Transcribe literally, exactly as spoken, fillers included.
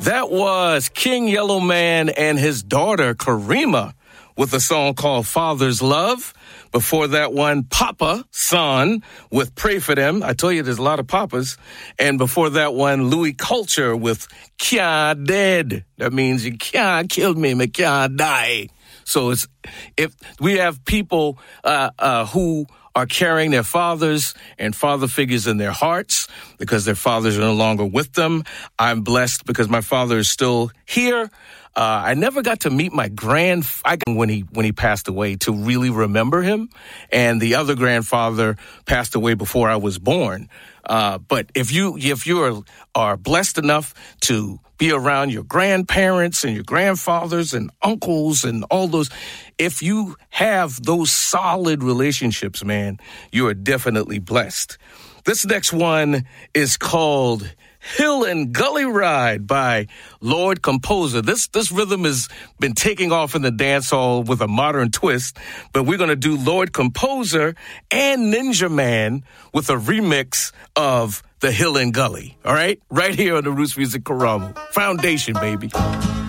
That was King Yellowman and his daughter, Karima, with a song called Father's Love. Before that one, Papa Son with Pray For Them. I tell you, there's a lot of papas. And before that one, Louis Culture with Can't Dead. That means you can't kill me, me can't die. So it's if we have people uh, uh, who are carrying their fathers and father figures in their hearts because their fathers are no longer with them. I'm blessed because my father is still here. Uh, I never got to meet my grand I got when he when he passed away to really remember him, and the other grandfather passed away before I was born. Uh, but if you if you are, are blessed enough to be around your grandparents and your grandfathers and uncles and all those, if you have those solid relationships, man, you are definitely blessed. This next one is called Hill and Gully Ride by Lord Composer. This this rhythm has been taking off in the dance hall with a modern twist, but we're going to do Lord Composer and Ninja Man with a remix of the Hill and Gully, all right? Right here on the Roots Music Karamu Foundation, baby.